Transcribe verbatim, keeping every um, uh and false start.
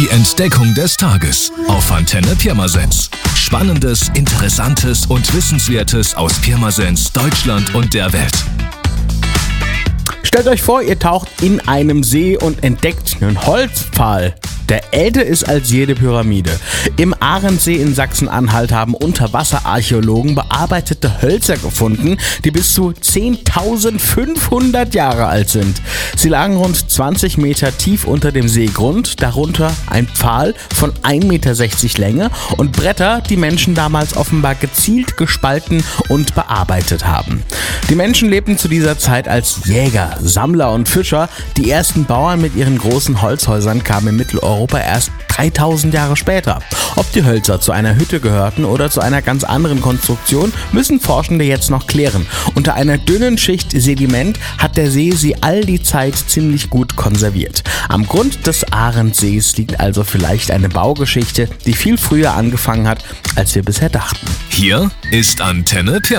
Entdeckung des Tages auf Antenne Pirmasens. Spannendes, Interessantes und Wissenswertes aus Pirmasens, Deutschland und der Welt. Stellt euch vor, ihr taucht in einem See und entdeckt einen Holzpfahl, der älter ist als jede Pyramide. Im Ahrensee in Sachsen-Anhalt haben Unterwasserarchäologen bearbeitete Hölzer gefunden, die bis zu zehntausendfünfhundert Jahre alt sind. Sie lagen rund zwanzig Meter tief unter dem Seegrund, darunter ein Pfahl von ein Meter sechzig Länge und Bretter, die Menschen damals offenbar gezielt gespalten und bearbeitet haben. Die Menschen lebten zu dieser Zeit als Jäger, Sammler und Fischer. Die ersten Bauern mit ihren großen Holzhäusern kamen in Mitteleuropa erst dreitausend Jahre später. Ob die Hölzer zu einer Hütte gehörten oder zu einer ganz anderen Konstruktion, müssen Forschende jetzt noch klären. Unter einer dünnen Schicht Sediment hat der See sie all die Zeit ziemlich gut konserviert. Am Grund des Ahrenssees liegt also vielleicht eine Baugeschichte, die viel früher angefangen hat, als wir bisher dachten. Hier ist Antenne Pirmasens.